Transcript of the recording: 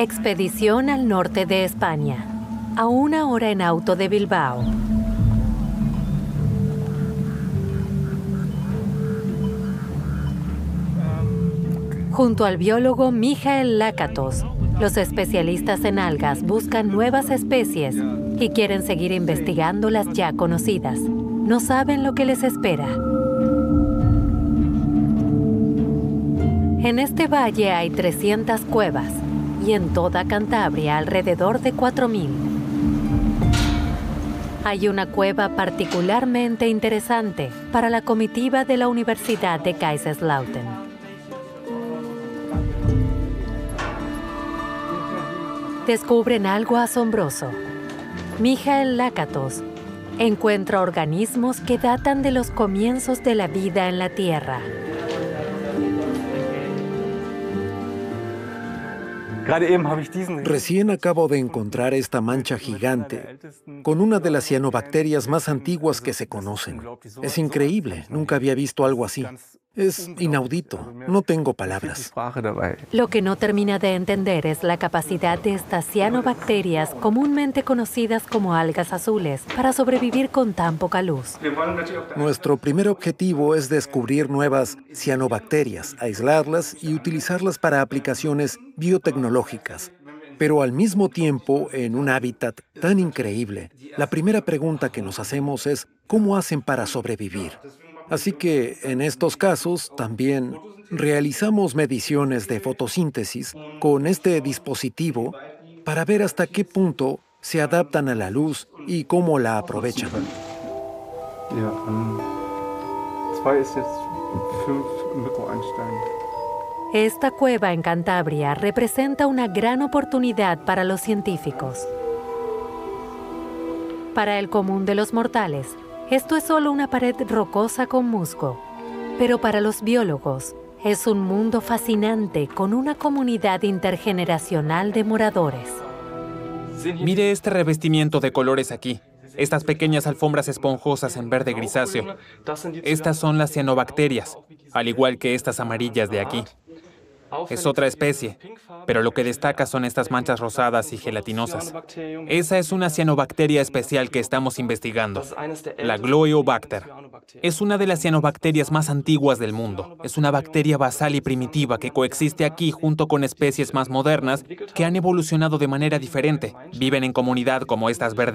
Expedición al norte de España, a 1 hora en auto de Bilbao. Junto al biólogo Michael Lakatos, los especialistas en algas buscan nuevas especies y quieren seguir investigando las ya conocidas. No saben lo que les espera. En este valle hay 300 cuevas y en toda Cantabria alrededor de 4.000. Hay una cueva particularmente interesante para la comitiva de la Universidad de Kaiserslautern. Descubren algo asombroso. Michael Lakatos encuentra organismos que datan de los comienzos de la vida en la Tierra. Recién acabo de encontrar esta mancha gigante con una de las cianobacterias más antiguas que se conocen. Es increíble, nunca había visto algo así. Es inaudito, no tengo palabras. Lo que no termina de entender es la capacidad de estas cianobacterias, comúnmente conocidas como algas azules, para sobrevivir con tan poca luz. Nuestro primer objetivo es descubrir nuevas cianobacterias, aislarlas y utilizarlas para aplicaciones biotecnológicas. Pero al mismo tiempo, en un hábitat tan increíble, la primera pregunta que nos hacemos es ¿cómo hacen para sobrevivir? Así que, en estos casos, también realizamos mediciones de fotosíntesis con este dispositivo para ver hasta qué punto se adaptan a la luz y cómo la aprovechan. Esta cueva en Cantabria representa una gran oportunidad para los científicos. Para el común de los mortales, esto es solo una pared rocosa con musgo, pero para los biólogos es un mundo fascinante con una comunidad intergeneracional de moradores. Mire este revestimiento de colores aquí, estas pequeñas alfombras esponjosas en verde grisáceo. Estas son las cianobacterias, al igual que estas amarillas de aquí. Es otra especie, pero lo que destaca son estas manchas rosadas y gelatinosas. Esa es una cianobacteria especial que estamos investigando, la Gloeobacter. Es una de las cianobacterias más antiguas del mundo. Es una bacteria basal y primitiva que coexiste aquí junto con especies más modernas que han evolucionado de manera diferente. Viven en comunidad como estas verdes